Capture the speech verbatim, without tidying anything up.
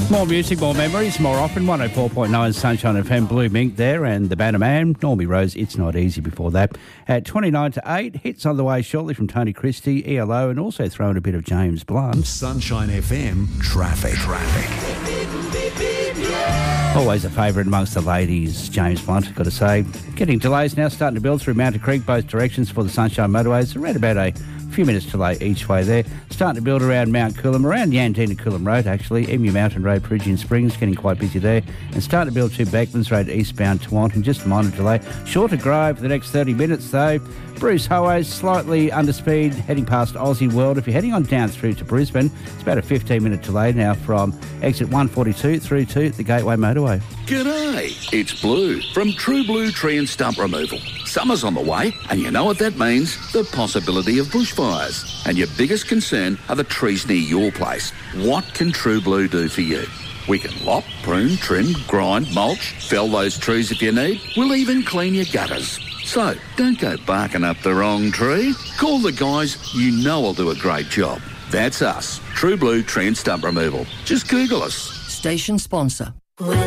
More music, more memories, more often. one oh four point nine Sunshine F M, Blue Mink there, and the Banner Man, Normie Rose, It's Not Easy before that. At twenty-nine to eight, hits on the way shortly from Tony Christie, E L O, and also throwing a bit of James Blunt. Sunshine F M, traffic. Traffic. Always a favourite amongst the ladies, James Blunt, got to say. Getting delays now starting to build through Mountain Creek, both directions for the Sunshine Motorways. Around about a few minutes delay each way there. Starting to build around Mount Coolum, around Yandina Coolum Road actually. Emu Mountain Road, Peregian Springs, getting quite busy there. And starting to build to Beckmans Road eastbound to Wanton, just a minor delay. Shorter Grove for the next thirty minutes though. Bruce Howe, slightly under speed, heading past Aussie World. If you're heading on down through to Brisbane, it's about a fifteen minute delay now from exit one forty-two through to the Gateway Motorway. G'day, it's Blue from True Blue Tree and Stump Removal. Summer's on the way, and you know what that means? The possibility of bushfires. And your biggest concern are the trees near your place. What can True Blue do for you? We can lop, prune, trim, grind, mulch, fell those trees if you need. We'll even clean your gutters. So, don't go barking up the wrong tree. Call the guys you know will do a great job. That's us, True Blue Tree and Stump Removal. Just Google us. Station sponsor.